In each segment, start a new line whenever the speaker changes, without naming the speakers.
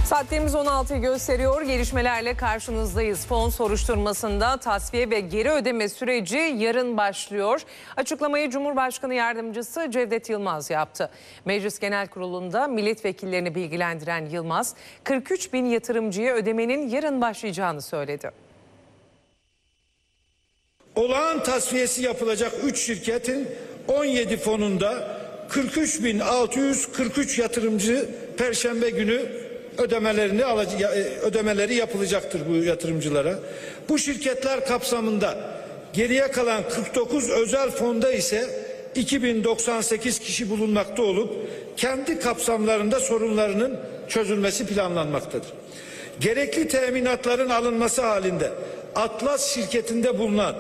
Saatlerimiz 16'yı gösteriyor. Gelişmelerle karşınızdayız. Fon soruşturmasında tasfiye ve geri ödeme süreci yarın başlıyor. Açıklamayı Cumhurbaşkanı Yardımcısı Cevdet Yılmaz yaptı. Meclis Genel Kurulu'nda milletvekillerini bilgilendiren Yılmaz, 43 bin yatırımcıya ödemenin yarın başlayacağını söyledi.
Olağan tasfiyesi yapılacak 3 şirketin 17 fonunda 43.643 yatırımcı Perşembe günü ödemeleri yapılacaktır bu yatırımcılara. Bu şirketler kapsamında geriye kalan 49 özel fonda ise 2098 kişi bulunmakta olup kendi kapsamlarında sorunlarının çözülmesi planlanmaktadır. Gerekli teminatların alınması halinde Atlas şirketinde bulunan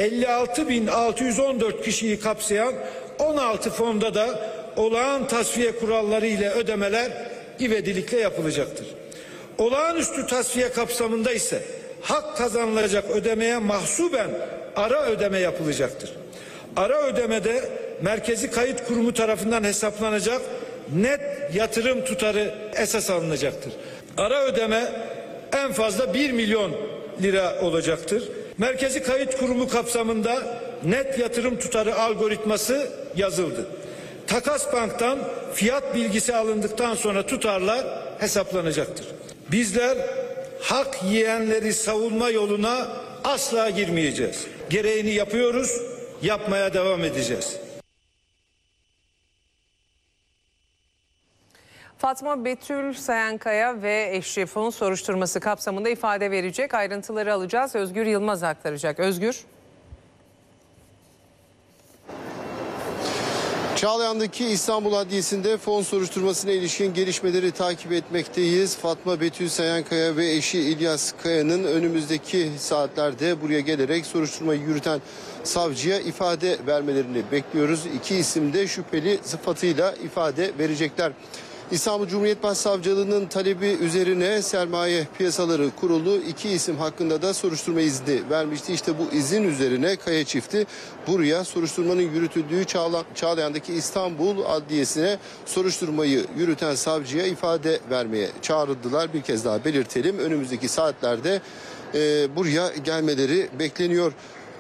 56.614 kişiyi kapsayan 16 fonda da olağan tasfiye kuralları ile ödemeler ivedilikle yapılacaktır. Olağanüstü tasfiye kapsamında ise hak kazanılacak ödemeye mahsuben ara ödeme yapılacaktır. Ara ödemede Merkezi Kayıt Kurumu tarafından hesaplanacak net yatırım tutarı esas alınacaktır. Ara ödeme en fazla 1 milyon lira olacaktır. Merkezi Kayıt Kurumu kapsamında net yatırım tutarı algoritması yazıldı. Takas Bank'tan fiyat bilgisi alındıktan sonra tutarlar hesaplanacaktır. Bizler hak yiyenleri savunma yoluna asla girmeyeceğiz. Gereğini yapıyoruz, yapmaya devam edeceğiz.
Fatma Betül Sayankaya ve eşi fon soruşturması kapsamında ifade verecek. Ayrıntıları alacağız. Özgür Yılmaz aktaracak. Özgür.
Çağlayan'daki İstanbul Adliyesi'nde fon soruşturmasına ilişkin gelişmeleri takip etmekteyiz. Fatma Betül Sayankaya ve eşi İlyas Kaya'nın önümüzdeki saatlerde buraya gelerek soruşturmayı yürüten savcıya ifade vermelerini bekliyoruz. İki isim de şüpheli sıfatıyla ifade verecekler. İstanbul Cumhuriyet Başsavcılığı'nın talebi üzerine Sermaye Piyasaları Kurulu iki isim hakkında da soruşturma izni vermişti. İşte bu izin üzerine Kaya çifti buraya soruşturmanın yürütüldüğü Çağlayan'daki İstanbul Adliyesi'ne soruşturmayı yürüten savcıya ifade vermeye çağrıldılar. Bir kez daha belirtelim, önümüzdeki saatlerde buraya gelmeleri bekleniyor.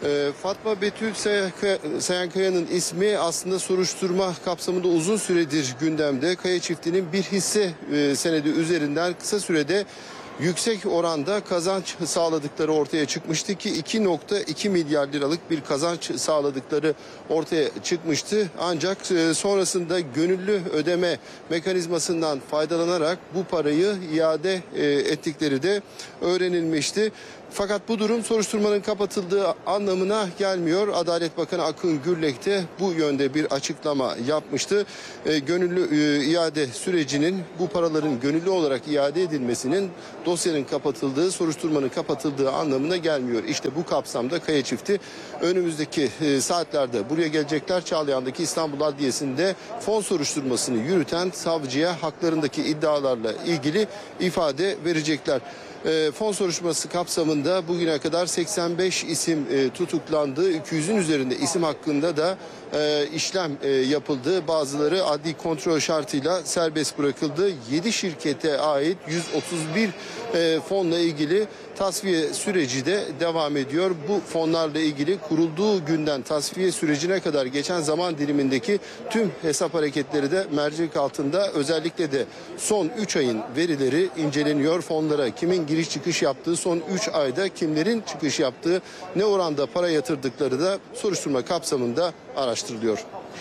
Fatma Betül Sayankaya'nın ismi aslında soruşturma kapsamında uzun süredir gündemde. Kaya çiftinin bir hisse senedi üzerinden kısa sürede yüksek oranda kazanç sağladıkları ortaya çıkmıştı ki 2.2 milyar liralık bir kazanç sağladıkları ortaya çıkmıştı. Ancak sonrasında gönüllü ödeme mekanizmasından faydalanarak bu parayı iade ettikleri de öğrenilmişti. Fakat bu durum soruşturmanın kapatıldığı anlamına gelmiyor. Adalet Bakanı Akın Gürlek de bu yönde bir açıklama yapmıştı. Gönüllü iade sürecinin, bu paraların gönüllü olarak iade edilmesinin dosyanın kapatıldığı, soruşturmanın kapatıldığı anlamına gelmiyor. İşte bu kapsamda Kaya çifti önümüzdeki saatlerde buraya gelecekler. Çağlayan'daki İstanbul Adliyesi'nde fon soruşturmasını yürüten savcıya haklarındaki iddialarla ilgili ifade verecekler. Fon soruşturması kapsamında bugüne kadar 85 isim tutuklandı. 200'ün üzerinde isim hakkında da işlem yapıldı. Bazıları adli kontrol şartıyla serbest bırakıldı. 7 şirkete ait 131 fonla ilgili tasfiye süreci de devam ediyor. Bu fonlarla ilgili kurulduğu günden tasfiye sürecine kadar geçen zaman dilimindeki tüm hesap hareketleri de mercek altında. Özellikle de son 3 ayın verileri inceleniyor. Fonlara kimin giriş çıkış yaptığı, son 3 ayda kimlerin çıkış yaptığı, ne oranda para yatırdıkları da soruşturma kapsamında araştırılıyor.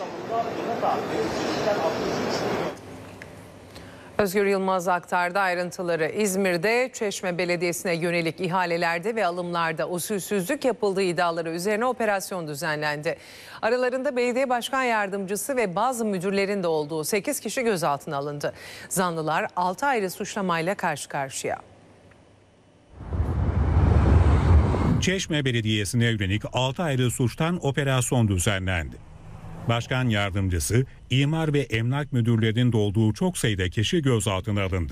Özgür Yılmaz aktardı ayrıntıları. İzmir'de Çeşme Belediyesi'ne yönelik ihalelerde ve alımlarda usulsüzlük yapıldığı iddiaları üzerine operasyon düzenlendi. Aralarında belediye başkan yardımcısı ve bazı müdürlerin de olduğu 8 kişi gözaltına alındı. Zanlılar 6 ayrı suçlamayla karşı karşıya.
Çeşme Belediyesi'ne yönelik 6 ayrı suçtan operasyon düzenlendi. Başkan yardımcısı, imar ve emlak müdürlerinin de olduğu çok sayıda kişi gözaltına alındı.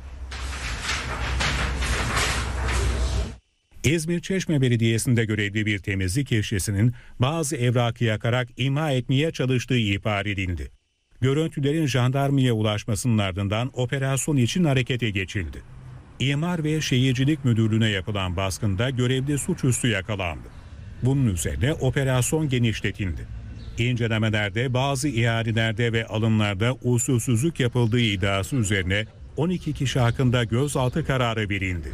İzmir Çeşme Belediyesi'nde görevli bir temizlik işçisinin bazı evrakı yakarak imha etmeye çalıştığı ihbar edildi. Görüntülerin jandarmaya ulaşmasının ardından operasyon için harekete geçildi. İmar ve Şehircilik Müdürlüğü'ne yapılan baskında görevli suçüstü yakalandı. Bunun üzerine operasyon genişletildi. İncelemelerde bazı ihalelerde ve alımlarda usulsüzlük yapıldığı iddiası üzerine 12 kişi hakkında gözaltı kararı verildi.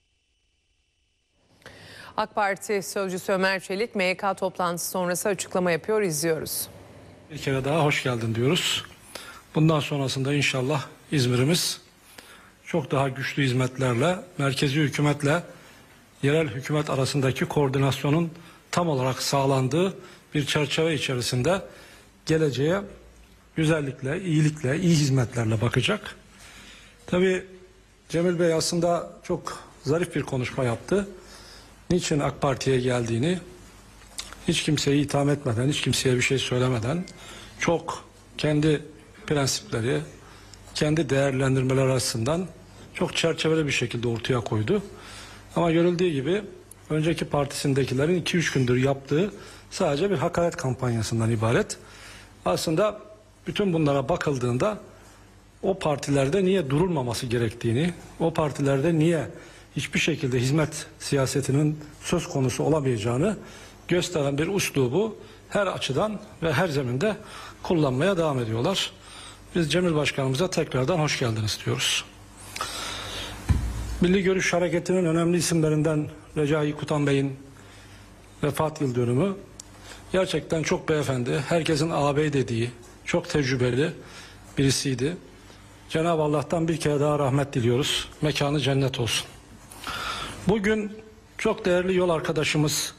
AK Parti Sözcüsü Ömer Çelik MYK toplantısı sonrası açıklama yapıyor, izliyoruz.
Bir kere daha hoş geldin diyoruz. Bundan sonrasında inşallah İzmir'imiz çok daha güçlü hizmetlerle, merkezi hükümetle yerel hükümet arasındaki koordinasyonun tam olarak sağlandığı bir çerçeve içerisinde geleceğe güzellikle, iyilikle, iyi hizmetlerle bakacak. Tabii Cemil Bey aslında çok zarif bir konuşma yaptı. Niçin AK Parti'ye geldiğini hiç kimseyi itham etmeden, hiç kimseye bir şey söylemeden çok kendi prensipleri, kendi değerlendirmeler açısından çok çerçeveli bir şekilde ortaya koydu. Ama görüldüğü gibi önceki partisindekilerin 2-3 gündür yaptığı sadece bir hakaret kampanyasından ibaret. Aslında bütün bunlara bakıldığında o partilerde niye durulmaması gerektiğini, o partilerde niye hiçbir şekilde hizmet siyasetinin söz konusu olamayacağını gösteren bir üslubu her açıdan ve her zeminde kullanmaya devam ediyorlar. Biz Cemil Başkanımıza tekrardan hoş geldiniz diyoruz. Milli Görüş Hareketi'nin önemli isimlerinden Recai Kutan Bey'in vefat yıl dönümü gerçekten çok beyefendi, herkesin ağabey dediği, çok tecrübeli birisiydi. Cenab-ı Allah'tan bir kere daha rahmet diliyoruz. Mekanı cennet olsun. Bugün çok değerli yol arkadaşımız,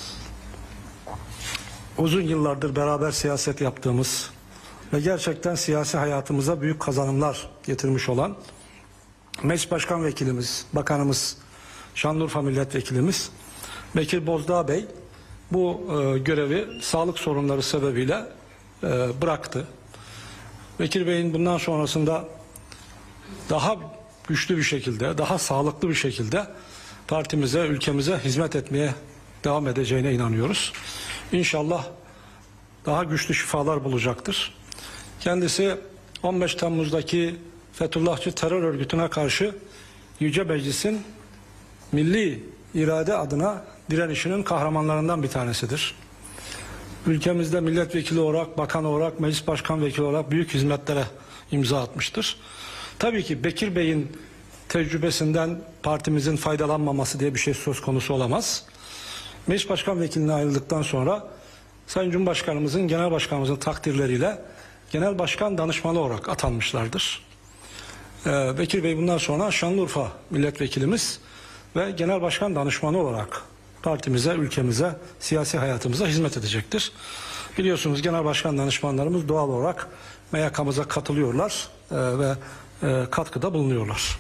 uzun yıllardır beraber siyaset yaptığımız ve gerçekten siyasi hayatımıza büyük kazanımlar getirmiş olan Meclis Başkan Vekilimiz, Bakanımız, Şanlıurfa Milletvekilimiz Bekir Bozdağ Bey bu görevi sağlık sorunları sebebiyle bıraktı. Bekir Bey'in bundan sonrasında daha güçlü bir şekilde, daha sağlıklı bir şekilde partimize, ülkemize hizmet etmeye devam edeceğine inanıyoruz. İnşallah daha güçlü şifalar bulacaktır. Kendisi 15 Temmuz'daki Fethullahçı terör örgütüne karşı Yüce Meclis'in milli irade adına direnişinin kahramanlarından bir tanesidir. Ülkemizde milletvekili olarak, bakan olarak, meclis başkan vekili olarak büyük hizmetlere imza atmıştır. Tabii ki Bekir Bey'in tecrübesinden partimizin faydalanmaması diye bir şey söz konusu olamaz. Meclis başkan vekiline ayrıldıktan sonra Sayın Cumhurbaşkanımızın, Genel Başkanımızın takdirleriyle Genel Başkan Danışmanı olarak atanmışlardır. Bekir Bey bundan sonra Şanlıurfa milletvekilimiz ve Genel Başkan Danışmanı olarak partimize, ülkemize, siyasi hayatımıza hizmet edecektir. Biliyorsunuz Genel Başkan Danışmanlarımız doğal olarak MYK'mıza katılıyorlar ve katkıda bulunuyorlar.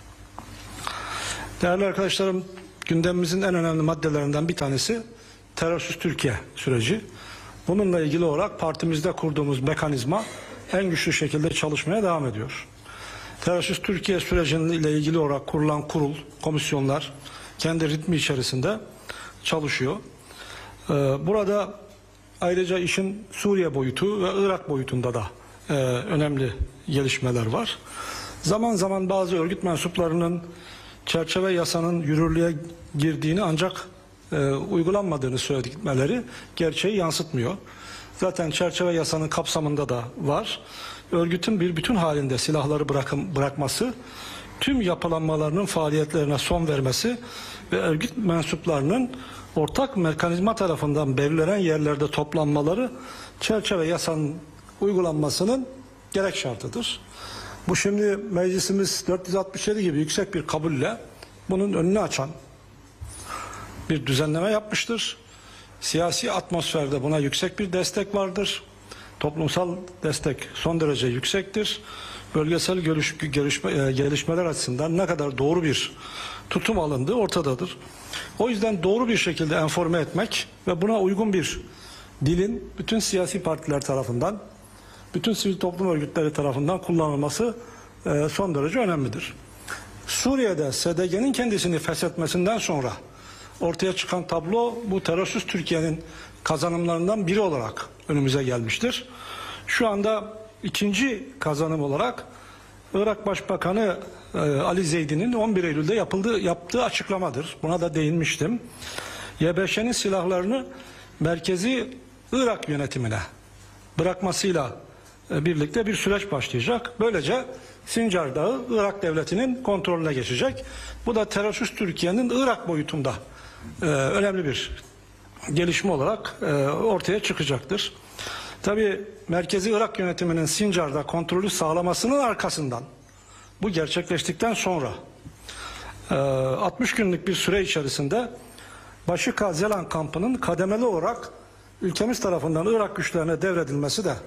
Değerli arkadaşlarım, gündemimizin en önemli maddelerinden bir tanesi terörsüz Türkiye süreci. Bununla ilgili olarak partimizde kurduğumuz mekanizma en güçlü şekilde çalışmaya devam ediyor. Terörsüz Türkiye süreciyle ilgili olarak kurulan kurul, komisyonlar kendi ritmi içerisinde çalışıyor. Burada ayrıca işin Suriye boyutu ve Irak boyutunda da önemli gelişmeler var. Zaman zaman bazı örgüt mensuplarının çerçeve yasanın yürürlüğe girdiğini ancak uygulanmadığını söyledikleri gerçeği yansıtmıyor. Zaten çerçeve yasanın kapsamında da var. Örgütün bir bütün halinde silahları bırakması, tüm yapılanmalarının faaliyetlerine son vermesi ve örgüt mensuplarının ortak mekanizma tarafından belirlenen yerlerde toplanmaları çerçeve yasanın uygulanmasının gerek şartıdır. Bu şimdi meclisimiz 467 gibi yüksek bir kabulle bunun önünü açan bir düzenleme yapmıştır. Siyasi atmosferde buna yüksek bir destek vardır. Toplumsal destek son derece yüksektir. Bölgesel gelişmeler açısından ne kadar doğru bir tutum alındığı ortadadır. O yüzden doğru bir şekilde enforme etmek ve buna uygun bir dilin bütün siyasi partiler tarafından, bütün sivil toplum örgütleri tarafından kullanılması son derece önemlidir. Suriye'de SDG'nin kendisini feshetmesinden sonra ortaya çıkan tablo bu terörsüz Türkiye'nin kazanımlarından biri olarak önümüze gelmiştir. Şu anda ikinci kazanım olarak Irak Başbakanı Ali Zeydi'nin 11 Eylül'de yaptığı açıklamadır. Buna da değinmiştim. YBŞ'nin silahlarını merkezi Irak yönetimine bırakmasıyla birlikte bir süreç başlayacak. Böylece Sincar Dağı Irak devletinin kontrolüne geçecek. Bu da terörist Türkiye'nin Irak boyutunda önemli bir gelişme olarak ortaya çıkacaktır. Tabii merkezi Irak yönetiminin Sincar'da kontrolü sağlamasının arkasından bu gerçekleştikten sonra 60 günlük bir süre içerisinde Başika Zelan kampının kademeli olarak ülkemiz tarafından Irak güçlerine devredilmesi de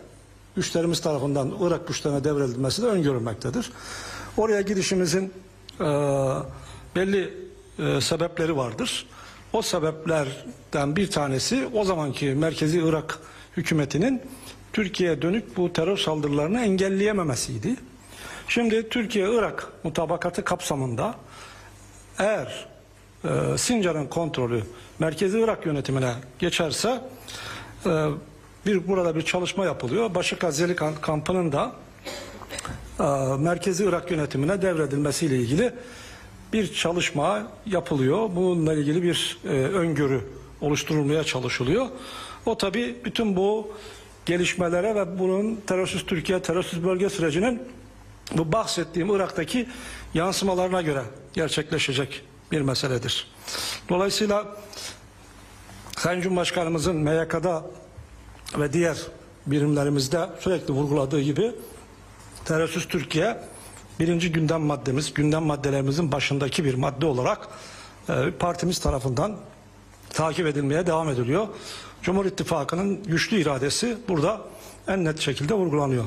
öngörülmektedir. Oraya gidişimizin belli sebepleri vardır. O sebeplerden bir tanesi o zamanki merkezi Irak hükümetinin Türkiye'ye dönük bu terör saldırılarını engelleyememesiydi. Şimdi Türkiye-Irak mutabakatı kapsamında eğer Sincar'ın kontrolü merkezi Irak yönetimine geçerse burada bir çalışma yapılıyor. Başika Zelan kampının da merkezi Irak yönetimine devredilmesiyle ilgili bir çalışma yapılıyor. Bununla ilgili bir öngörü oluşturulmaya çalışılıyor. O tabii bütün bu gelişmelere ve bunun terörsüz Türkiye, terörsüz bölge sürecinin bu bahsettiğim Irak'taki yansımalarına göre gerçekleşecek bir meseledir. Dolayısıyla Sayın Cumhurbaşkanımızın MYK'da ve diğer birimlerimizde sürekli vurguladığı gibi terörsüz Türkiye birinci gündem maddelerimizin başındaki bir madde olarak partimiz tarafından takip edilmeye devam ediliyor. Cumhur İttifakı'nın güçlü iradesi burada en net şekilde vurgulanıyor.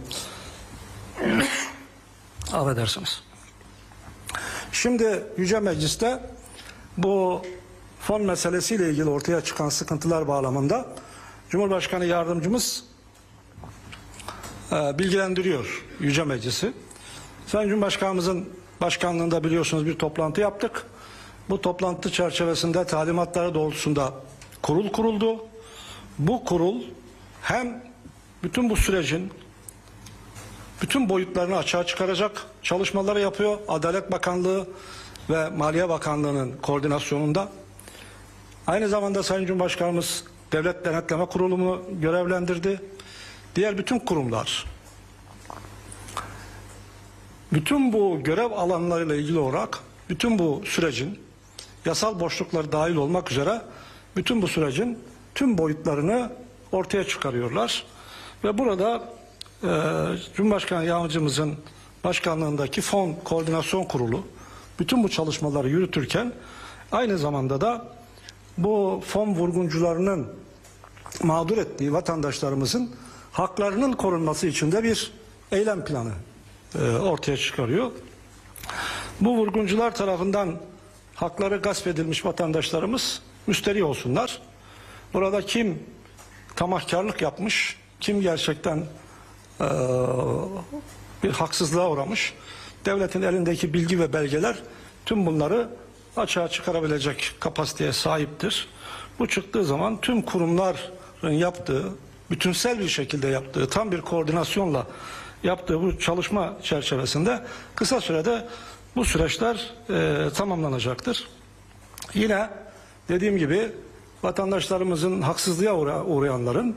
Affedersiniz. Şimdi Yüce Meclis'te bu fon meselesiyle ilgili ortaya çıkan sıkıntılar bağlamında Cumhurbaşkanı Yardımcımız bilgilendiriyor Yüce Meclis'i. Sayın Cumhurbaşkanımızın başkanlığında biliyorsunuz bir toplantı yaptık. Bu toplantı çerçevesinde talimatları doğrultusunda kurul kuruldu. Bu kurul hem bütün bu sürecin bütün boyutlarını açığa çıkaracak çalışmaları yapıyor. Adalet Bakanlığı ve Maliye Bakanlığı'nın koordinasyonunda. Aynı zamanda Sayın Cumhurbaşkanımız Devlet Denetleme Kurulu'nu görevlendirdi. Diğer bütün kurumlar, bütün bu görev alanlarıyla ilgili olarak bütün bu sürecin yasal boşlukları dahil olmak üzere bütün bu sürecin tüm boyutlarını ortaya çıkarıyorlar. Ve burada Cumhurbaşkanı Yardımcımızın başkanlığındaki Fon Koordinasyon Kurulu bütün bu çalışmaları yürütürken aynı zamanda da bu fon vurguncularının mağdur ettiği vatandaşlarımızın haklarının korunması için de bir eylem planı ortaya çıkarıyor. Bu vurguncular tarafından hakları gasp edilmiş vatandaşlarımız müsterih olsunlar. Burada kim tamahkarlık yapmış, kim gerçekten bir haksızlığa uğramış, devletin elindeki bilgi ve belgeler tüm bunları açığa çıkarabilecek kapasiteye sahiptir. Bu çıktığı zaman tüm kurumların yaptığı, bütünsel bir şekilde yaptığı, tam bir koordinasyonla yaptığı bu çalışma çerçevesinde kısa sürede bu süreçler tamamlanacaktır. Yine dediğim gibi vatandaşlarımızın haksızlığa uğrayanların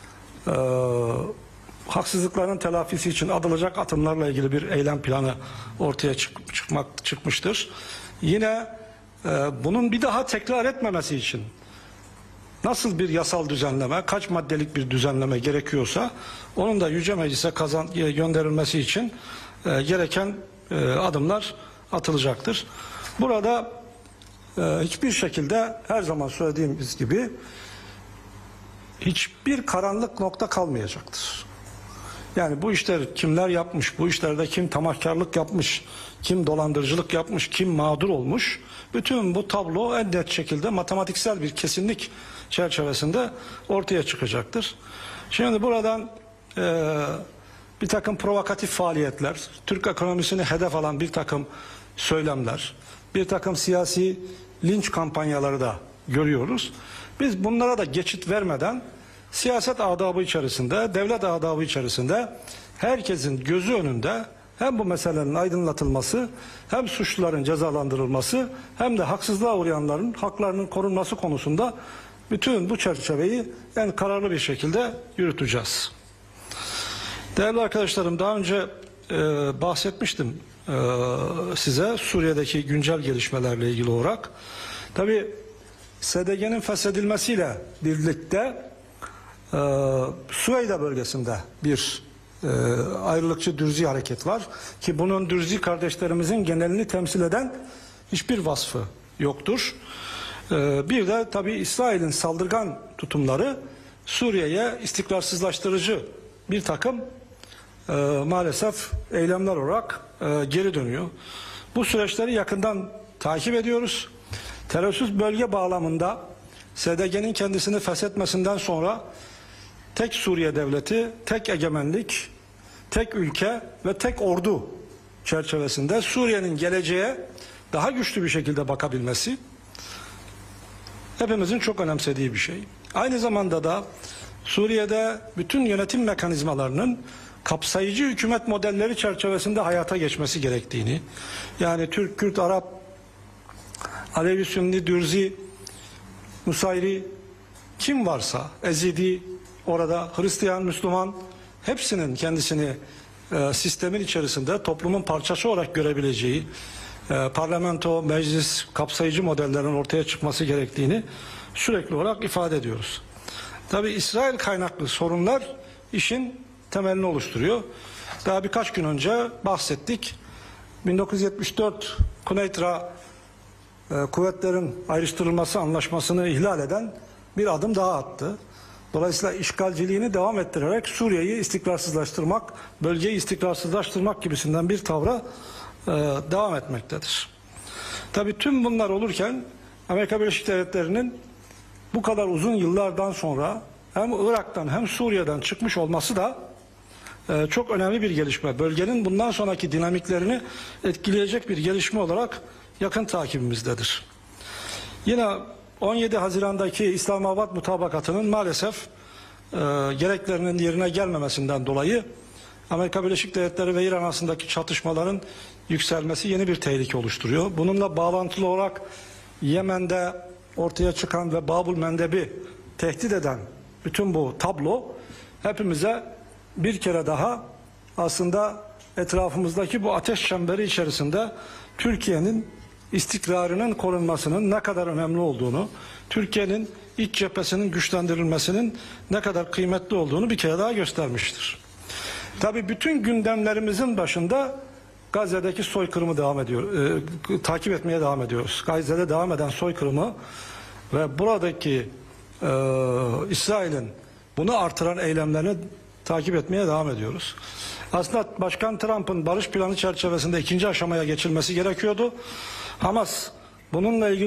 haksızlıkların telafisi için atılacak adımlarla ilgili bir eylem planı ortaya çıkmıştır. Yine bunun bir daha tekrar etmemesi için nasıl bir yasal düzenleme, kaç maddelik bir düzenleme gerekiyorsa onun da Yüce Meclis'e gönderilmesi için gereken adımlar atılacaktır. Burada hiçbir şekilde her zaman söylediğimiz gibi hiçbir karanlık nokta kalmayacaktır. Yani bu işler kimler yapmış, bu işlerde kim tamahkarlık yapmış, kim dolandırıcılık yapmış, kim mağdur olmuş, bütün bu tablo en net şekilde matematiksel bir kesinlik çerçevesinde ortaya çıkacaktır. Şimdi buradan bir takım provokatif faaliyetler, Türk ekonomisini hedef alan bir takım söylemler, bir takım siyasi linç kampanyaları da görüyoruz. Biz bunlara da geçit vermeden siyaset adabı içerisinde, devlet adabı içerisinde herkesin gözü önünde hem bu meselenin aydınlatılması, hem suçluların cezalandırılması, hem de haksızlığa uğrayanların haklarının korunması konusunda bütün bu çerçeveyi en kararlı bir şekilde yürüteceğiz. Değerli arkadaşlarım, daha önce bahsetmiştim size Suriye'deki güncel gelişmelerle ilgili olarak. Tabii SDG'nin feshedilmesiyle birlikte Süveyda bölgesinde bir ayrılıkçı Dürzi hareket var ki bunun Dürzi kardeşlerimizin genelini temsil eden hiçbir vasfı yoktur. Bir de tabii İsrail'in saldırgan tutumları Suriye'ye istikrarsızlaştırıcı bir takım maalesef eylemler olarak geri dönüyor. Bu süreçleri yakından takip ediyoruz. Terörsüz bölge bağlamında SDG'nin kendisini feshetmesinden sonra tek Suriye devleti, tek egemenlik, tek ülke ve tek ordu çerçevesinde Suriye'nin geleceğe daha güçlü bir şekilde bakabilmesi hepimizin çok önemsediği bir şey. Aynı zamanda da Suriye'de bütün yönetim mekanizmalarının kapsayıcı hükümet modelleri çerçevesinde hayata geçmesi gerektiğini, yani Türk, Kürt, Arap, Alevi, Sünni, Dürzi, Nusayri, kim varsa, Ezidi, orada Hristiyan, Müslüman, hepsinin kendisini sistemin içerisinde toplumun parçası olarak görebileceği parlamento, meclis, kapsayıcı modellerin ortaya çıkması gerektiğini sürekli olarak ifade ediyoruz. Tabii İsrail kaynaklı sorunlar işin temelini oluşturuyor. Daha birkaç gün önce bahsettik. 1974 Kuneitra kuvvetlerin ayrıştırılması anlaşmasını ihlal eden bir adım daha attı. Dolayısıyla işgalciliğini devam ettirerek Suriye'yi istikrarsızlaştırmak, bölgeyi istikrarsızlaştırmak gibisinden bir tavra devam etmektedir. Tabii tüm bunlar olurken Amerika Birleşik Devletleri'nin bu kadar uzun yıllardan sonra hem Irak'tan hem Suriye'den çıkmış olması da çok önemli bir gelişme. Bölgenin bundan sonraki dinamiklerini etkileyecek bir gelişme olarak yakın takibimizdedir. Yine 17 Haziran'daki İslamabad mutabakatının maalesef gereklerinin yerine gelmemesinden dolayı Amerika Birleşik Devletleri ve İran arasındaki çatışmaların yükselmesi yeni bir tehlike oluşturuyor. Bununla bağlantılı olarak Yemen'de ortaya çıkan ve Babul Mendeb'i tehdit eden bütün bu tablo hepimize bir kere daha aslında etrafımızdaki bu ateş çemberi içerisinde Türkiye'nin istikrarının korunmasının ne kadar önemli olduğunu, Türkiye'nin iç cephesinin güçlendirilmesinin ne kadar kıymetli olduğunu bir kere daha göstermiştir. Tabii bütün gündemlerimizin başında Gazze'deki soykırımı takip etmeye devam ediyoruz. Gazze'de devam eden soykırımı ve buradaki İsrail'in bunu artıran eylemlerini takip etmeye devam ediyoruz. Aslında Başkan Trump'ın barış planı çerçevesinde ikinci aşamaya geçilmesi gerekiyordu. Hamas bununla ilgili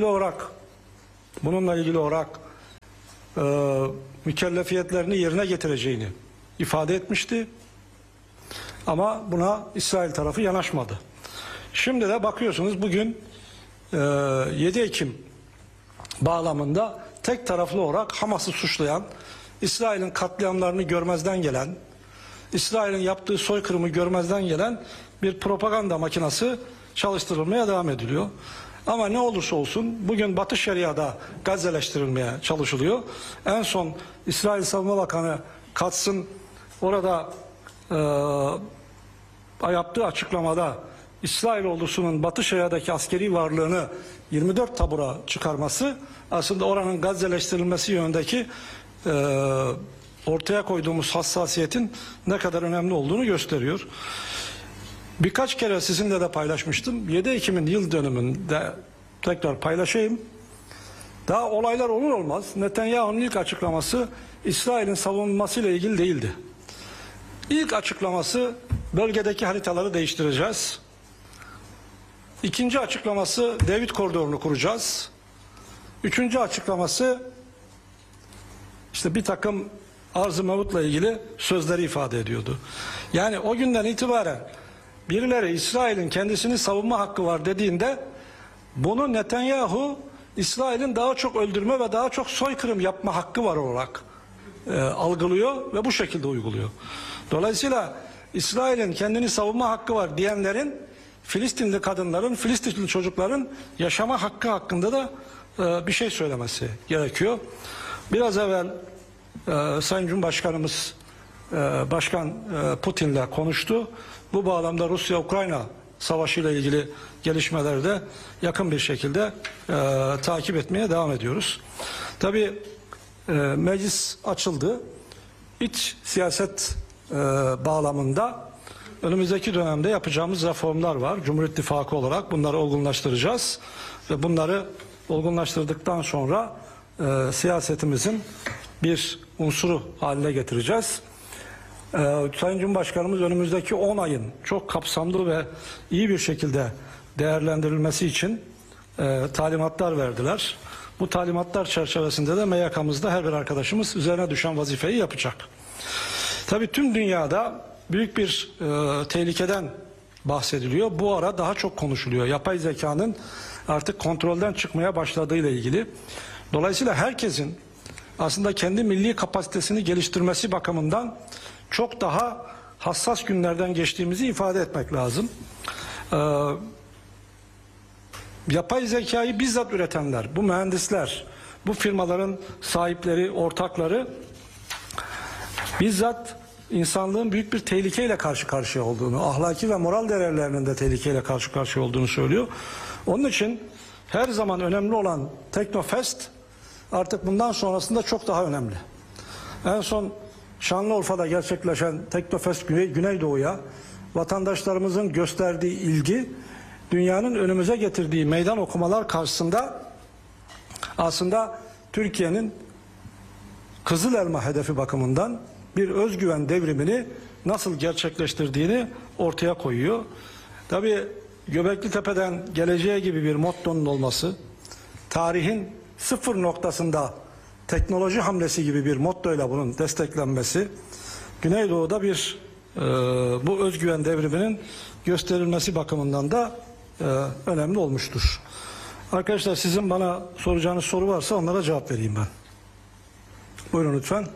olarak mükellefiyetlerini yerine getireceğini ifade etmişti. Ama buna İsrail tarafı yanaşmadı. Şimdi de bakıyorsunuz bugün 7 Ekim bağlamında tek taraflı olarak Hamas'ı suçlayan, İsrail'in katliamlarını görmezden gelen, İsrail'in yaptığı soykırımı görmezden gelen bir propaganda makinesi çalıştırılmaya devam ediliyor. Ama ne olursa olsun bugün Batı Şeria'da Gazze'leştirilmeye çalışılıyor. En son İsrail Savunma Bakanı Katz'ın orada yaptığı açıklamada İsrail ordusunun Batı Şeria'daki askeri varlığını 24 tabura çıkarması aslında oranın Gazze'leştirilmesi yönündeki ortaya koyduğumuz hassasiyetin ne kadar önemli olduğunu gösteriyor. Birkaç kere sizinle de paylaşmıştım. 7 Ekim'in yıl dönümünde tekrar paylaşayım. Daha olaylar olur olmaz Netanyahu'nun ilk açıklaması İsrail'in savunulmasıyla ilgili değildi. İlk açıklaması bölgedeki haritaları değiştireceğiz. İkinci açıklaması David Koridorunu kuracağız. Üçüncü açıklaması işte bir takım arz-ı mevutla ilgili sözleri ifade ediyordu. Yani o günden itibaren birileri İsrail'in kendisini savunma hakkı var dediğinde bunu Netanyahu İsrail'in daha çok öldürme ve daha çok soykırım yapma hakkı var olarak algılıyor ve bu şekilde uyguluyor. Dolayısıyla İsrail'in kendini savunma hakkı var diyenlerin, Filistinli kadınların, Filistinli çocukların yaşama hakkı hakkında da bir şey söylemesi gerekiyor. Biraz evvel Sayın Cumhurbaşkanımız Başkan Putin'le konuştu. Bu bağlamda Rusya-Ukrayna savaşı ile ilgili gelişmeleri de yakın bir şekilde takip etmeye devam ediyoruz. Tabii meclis açıldı. İç siyaset bağlamında önümüzdeki dönemde yapacağımız reformlar var. Cumhur İttifakı olarak bunları olgunlaştıracağız. Ve bunları olgunlaştırdıktan sonra siyasetimizin bir unsuru haline getireceğiz. Sayın Cumhurbaşkanımız önümüzdeki 10 ayın çok kapsamlı ve iyi bir şekilde değerlendirilmesi için talimatlar verdiler. Bu talimatlar çerçevesinde de MYK'mızda her bir arkadaşımız üzerine düşen vazifeyi yapacak. Tabii tüm dünyada büyük bir tehlikeden bahsediliyor. Bu ara daha çok konuşuluyor. Yapay zekanın artık kontrolden çıkmaya başladığı ile ilgili. Dolayısıyla herkesin aslında kendi milli kapasitesini geliştirmesi bakımından çok daha hassas günlerden geçtiğimizi ifade etmek lazım. Yapay zekayı bizzat üretenler, bu mühendisler, bu firmaların sahipleri, ortakları bizzat insanlığın büyük bir tehlikeyle karşı karşıya olduğunu, ahlaki ve moral değerlerinin de tehlikeyle karşı karşıya olduğunu söylüyor. Onun için her zaman önemli olan Teknofest artık bundan sonrasında çok daha önemli. En son Şanlıurfa'da gerçekleşen Teknofest Güneydoğu'ya vatandaşlarımızın gösterdiği ilgi, dünyanın önümüze getirdiği meydan okumalar karşısında aslında Türkiye'nin Kızıl Elma hedefi bakımından bir özgüven devrimini nasıl gerçekleştirdiğini ortaya koyuyor. Tabii Göbekli Tepe'den geleceğe gibi bir mottonun olması, tarihin sıfır noktasında teknoloji hamlesi gibi bir mottoyla bunun desteklenmesi, Güneydoğu'da bir bu özgüven devriminin gösterilmesi bakımından da önemli olmuştur. Arkadaşlar sizin bana soracağınız soru varsa onlara cevap vereyim ben. Buyurun lütfen.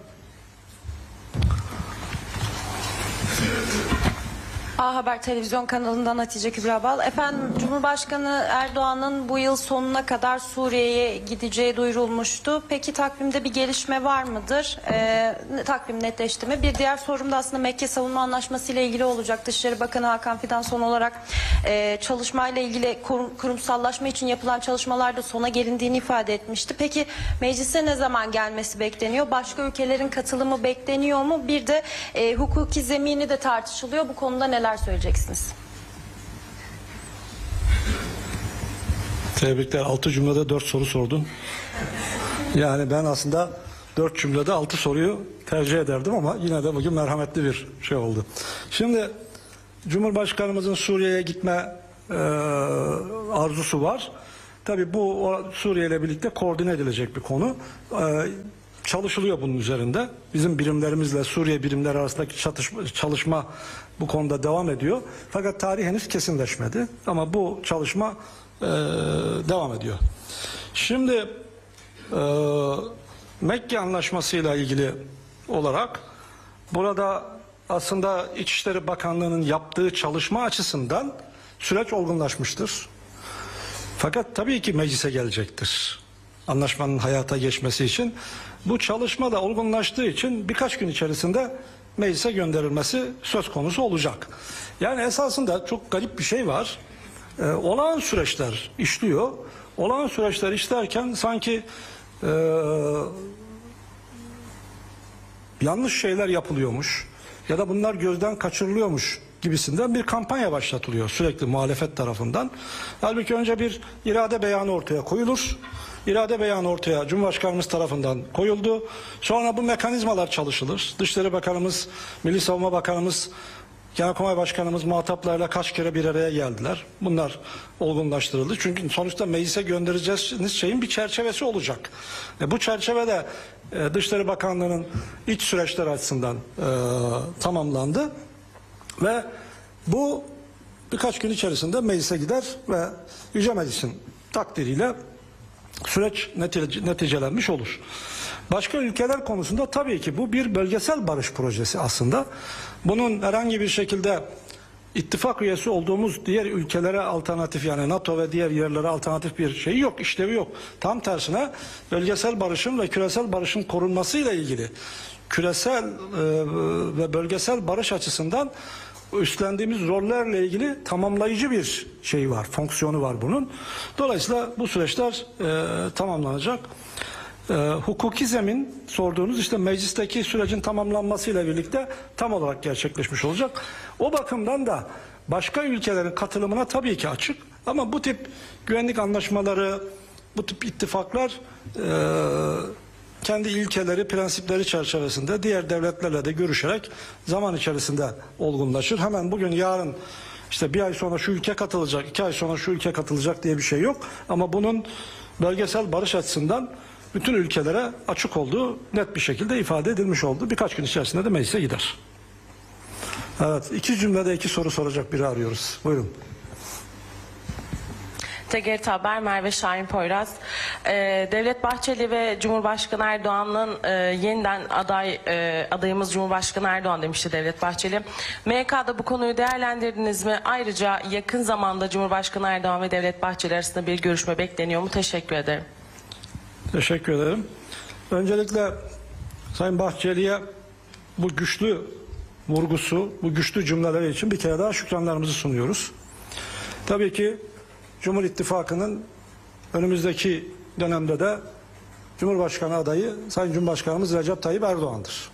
A Haber Televizyon kanalından Hatice Kübra Bal. Efendim, Cumhurbaşkanı Erdoğan'ın bu yıl sonuna kadar Suriye'ye gideceği duyurulmuştu. Peki takvimde bir gelişme var mıdır? Takvim netleşti mi? Bir diğer sorum da aslında Mekke Savunma Anlaşması ile ilgili olacak. Dışişleri Bakanı Hakan Fidan son olarak çalışmayla ilgili kurumsallaşma için yapılan çalışmalarda sona gelindiğini ifade etmişti. Peki meclise ne zaman gelmesi bekleniyor? Başka ülkelerin katılımı bekleniyor mu? Bir de hukuki zemini de tartışılıyor. Bu konuda neler söyleyeceksiniz?
Tebrikler. 6 cümlede 4 soru sordun. Yani ben aslında 4 cümlede 6 soruyu tercih ederdim ama yine de bugün merhametli bir şey oldu. Şimdi Cumhurbaşkanımızın Suriye'ye gitme arzusu var. Tabii bu Suriye ile birlikte koordine edilecek bir konu. Çalışılıyor bunun üzerinde. Bizim birimlerimizle Suriye birimleri arasındaki çalışma bu konuda devam ediyor. Fakat tarih henüz kesinleşmedi. Ama bu çalışma devam ediyor. Şimdi Mekke Anlaşması ile ilgili olarak burada aslında İçişleri Bakanlığı'nın yaptığı çalışma açısından süreç olgunlaşmıştır. Fakat tabii ki meclise gelecektir. Anlaşmanın hayata geçmesi için. Bu çalışma da olgunlaştığı için birkaç gün içerisinde meclise gönderilmesi söz konusu olacak. Yani esasında çok garip bir şey var. Olağan süreçler işliyor. Olağan süreçler işlerken sanki yanlış şeyler yapılıyormuş ya da bunlar gözden kaçırılıyormuş gibisinden bir kampanya başlatılıyor sürekli muhalefet tarafından. Halbuki önce bir irade beyanı ortaya koyulur. İrade beyanı ortaya Cumhurbaşkanımız tarafından koyuldu. Sonra bu mekanizmalar çalışılır. Dışişleri Bakanımız, Milli Savunma Bakanımız, Genelkurmay Başkanımız muhataplarla kaç kere bir araya geldiler. Bunlar olgunlaştırıldı. Çünkü sonuçta meclise göndereceğiniz şeyin bir çerçevesi olacak. Bu çerçevede Dışişleri Bakanlığı'nın iç süreçler açısından tamamlandı. Ve bu birkaç gün içerisinde meclise gider ve Yüce Meclis'in takdiriyle süreç neticelenmiş olur. Başka ülkeler konusunda tabii ki bu bir bölgesel barış projesi aslında. Bunun herhangi bir şekilde ittifak üyesi olduğumuz diğer ülkelere alternatif, yani NATO ve diğer yerlere alternatif bir şey yok, işlevi yok. Tam tersine bölgesel barışın ve küresel barışın korunmasıyla ilgili küresel ve bölgesel barış açısından üstlendiğimiz rollerle ilgili tamamlayıcı bir şey var, fonksiyonu var bunun. Dolayısıyla bu süreçler tamamlanacak. Hukuki zemin sorduğunuz işte meclisteki sürecin tamamlanmasıyla birlikte tam olarak gerçekleşmiş olacak. O bakımdan da başka ülkelerin katılımına tabii ki açık, ama bu tip güvenlik anlaşmaları, bu tip ittifaklar kendi ilkeleri, prensipleri çerçevesinde diğer devletlerle de görüşerek zaman içerisinde olgunlaşır. Hemen bugün, yarın, işte bir ay sonra şu ülke katılacak, 2 ay sonra şu ülke katılacak diye bir şey yok. Ama bunun bölgesel barış açısından bütün ülkelere açık olduğu net bir şekilde ifade edilmiş oldu. Birkaç gün içerisinde de meclise gider. Evet, 2 cümlede 2 soru soracak biri arıyoruz. Buyurun.
TGRT Haber, Merve Şahin Poyraz. Devlet Bahçeli ve Cumhurbaşkanı Erdoğan'ın yeniden adayımız Cumhurbaşkanı Erdoğan demişti Devlet Bahçeli. MYK'da bu konuyu değerlendirdiniz mi? Ayrıca yakın zamanda Cumhurbaşkanı Erdoğan ve Devlet Bahçeli arasında bir görüşme bekleniyor mu? Teşekkür ederim.
Teşekkür ederim. Öncelikle Sayın Bahçeli'ye bu güçlü vurgusu, bu güçlü cümleleri için bir kere daha şükranlarımızı sunuyoruz. Tabii ki Cumhur İttifakı'nın önümüzdeki dönemde de Cumhurbaşkanı adayı Sayın Cumhurbaşkanımız Recep Tayyip Erdoğan'dır.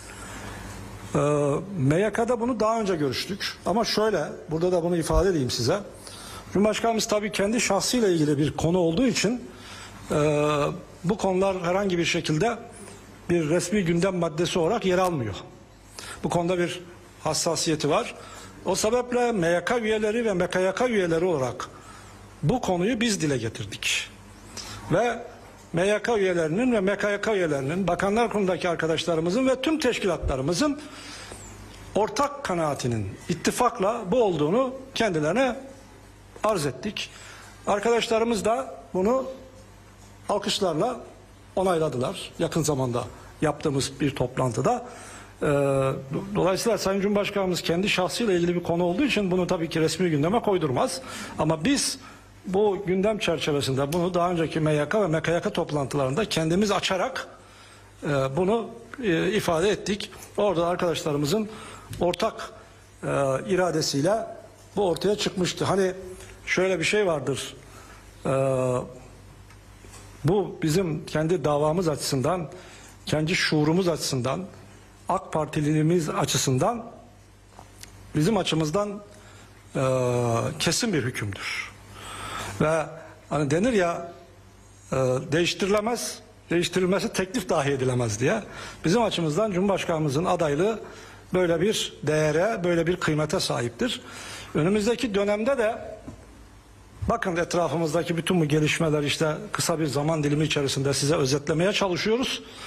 MYK'da bunu daha önce görüştük, ama şöyle, burada da bunu ifade edeyim size. Cumhurbaşkanımız tabii kendi şahsıyla ilgili bir konu olduğu için bu konular herhangi bir şekilde bir resmi gündem maddesi olarak yer almıyor. Bu konuda bir hassasiyeti var. O sebeple MYK üyeleri ve MKYK üyeleri olarak bu konuyu biz dile getirdik. Ve MYK üyelerinin ve MKYK üyelerinin, Bakanlar Kurulu'ndaki arkadaşlarımızın ve tüm teşkilatlarımızın ortak kanaatinin ittifakla bu olduğunu kendilerine arz ettik. Arkadaşlarımız da bunu alkışlarla onayladılar yakın zamanda yaptığımız bir toplantıda. Dolayısıyla Sayın Cumhurbaşkanımız kendi şahsıyla ilgili bir konu olduğu için bunu tabii ki resmi gündeme koydurmaz. Ama biz bu gündem çerçevesinde bunu daha önceki MYK ve MKYK toplantılarında kendimiz açarak bunu ifade ettik. Orada arkadaşlarımızın ortak iradesiyle bu ortaya çıkmıştı. Hani şöyle bir şey vardır. Bu bizim kendi davamız açısından, kendi şuurumuz açısından, AK Partililiğimiz açısından, bizim açımızdan kesin bir hükümdür. Ve hani denir ya, değiştirilemez, değiştirilmesi teklif dahi edilemez diye. Bizim açımızdan Cumhurbaşkanımızın adaylığı böyle bir değere, böyle bir kıymete sahiptir. Önümüzdeki dönemde de bakın, etrafımızdaki bütün bu gelişmeler işte kısa bir zaman dilimi içerisinde size özetlemeye çalışıyoruz.